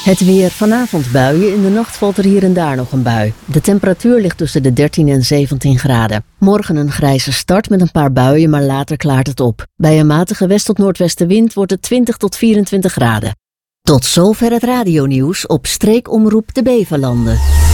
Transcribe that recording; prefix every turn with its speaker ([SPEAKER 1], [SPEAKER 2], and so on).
[SPEAKER 1] Het weer. Vanavond buien. In de nacht valt er hier en daar nog een bui. De temperatuur ligt tussen de 13 en 17 graden. Morgen een grijze start met een paar buien, maar later klaart het op. Bij een matige west- tot noordwestenwind wordt het 20 tot 24 graden. Tot zover het radionieuws op streekomroep de Beverlanden.